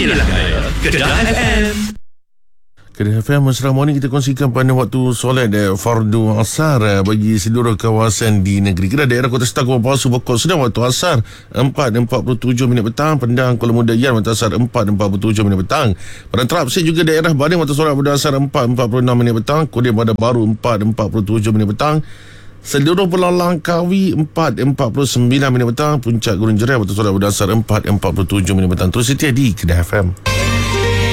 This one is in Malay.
Inilah Gaya Kedah FM. Kedah FM Mesra Morning kita kongsikan pada waktu solat fardu asar bagi seluruh kawasan di negeri Kedah. Daerah Kota Setakwa Pasu Bokor sedang waktu asar 4.47 minit petang. Pendang Kuala Muda Yan waktu asar 4.47 minit petang. Pada Terapsir juga daerah Bading waktu solat pada asar 4.46 minit petang. Kemudian pada Baru 4.47 minit petang. Seluruh Pulau Langkawi 4.49 minit petang. Puncak Gurun Jerai waktu solat pada asar 4.47 minit petang. Terus setia di Kedah FM.